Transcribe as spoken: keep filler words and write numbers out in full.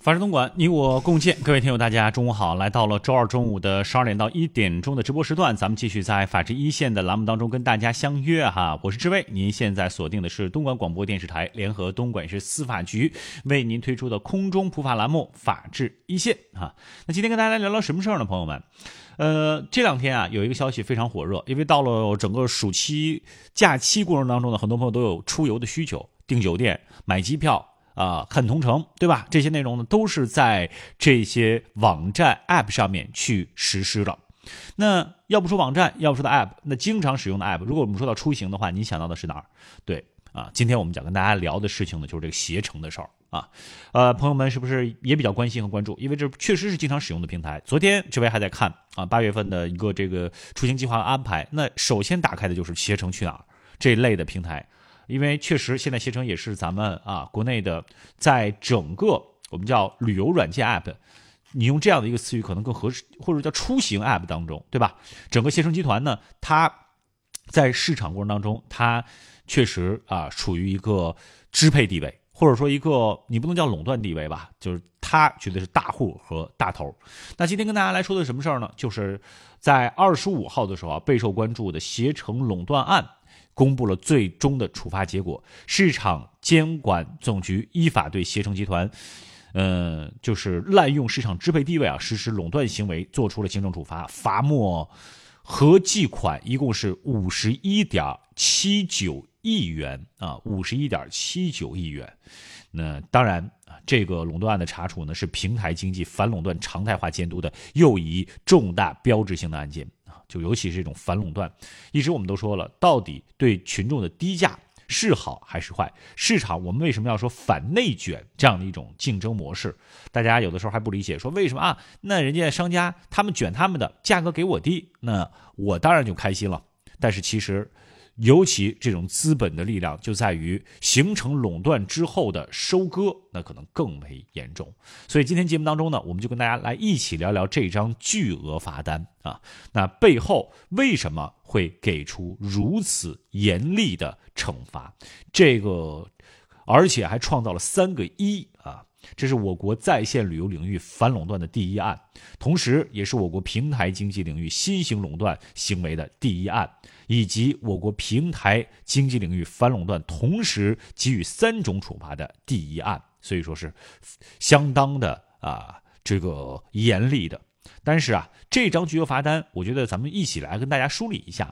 法治东莞，你我共建。各位听友，大家中午好！来到了周二中午的十二点到一点钟的直播时段，咱们继续在法治一线的栏目当中跟大家相约哈。我是志威，您现在锁定的是东莞广播电视台联合东莞市司法局为您推出的空中普法栏目《法治一线》哈。那今天跟大家来聊聊什么事儿呢，朋友们？呃，这两天啊，有一个消息非常火热，因为到了整个暑期假期过程当中呢，很多朋友都有出游的需求，订酒店、买机票。啊，看同城，对吧？这些内容呢，都是在这些网站 App 上面去实施的。那要不说网站，要不说的 App， 那经常使用的 App， 如果我们说到出行的话，你想到的是哪儿？对啊，今天我们想跟大家聊的事情呢，就是这个携程的事儿啊。呃，朋友们是不是也比较关心和关注？因为这确实是经常使用的平台。昨天这位还在看啊，八月份的一个这个出行计划安排。那首先打开的就是携程去哪儿这一类的平台。因为确实现在携程也是咱们啊国内的，在整个我们叫旅游软件 app， 你用这样的一个词语可能更合适，或者叫出行 app 当中，对吧？整个携程集团呢，它在市场过程当中，它确实啊处于一个支配地位，或者说一个你不能叫垄断地位吧，就是它绝对是大户和大头。那今天跟大家来说的什么事儿呢？就是在二十五号的时候啊，备受关注的携程垄断案公布了最终的处罚结果，市场监管总局依法对携程集团，呃，就是滥用市场支配地位啊，实施垄断行为，做出了行政处罚，罚没合计款一共是五十一点七九亿元啊，五十一点七九亿元。那当然，这个垄断案的查处呢，是平台经济反垄断常态化监督的又一重大标志性的案件。就尤其是这种反垄断，一直我们都说了，到底对群众的低价是好还是坏？市场我们为什么要说反内卷这样的一种竞争模式？大家有的时候还不理解，说为什么啊？那人家商家他们卷他们的价格给我低，那我当然就开心了。但是其实尤其这种资本的力量就在于形成垄断之后的收割，那可能更为严重。所以今天节目当中呢，我们就跟大家来一起聊聊这张巨额罚单啊，那背后为什么会给出如此严厉的惩罚？这个而且还创造了三个一啊，这是我国在线旅游领域反垄断的第一案，同时也是我国平台经济领域新型垄断行为的第一案，以及我国平台经济领域反垄断同时给予三种处罚的第一案，所以说是相当的啊这个严厉的。但是啊，这张巨额罚单，我觉得咱们一起来跟大家梳理一下